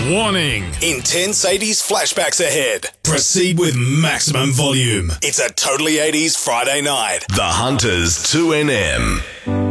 Warning. Intense 80s flashbacks ahead. Proceed with maximum volume. It's a Totally 80s Friday night. The Hunters 2NM.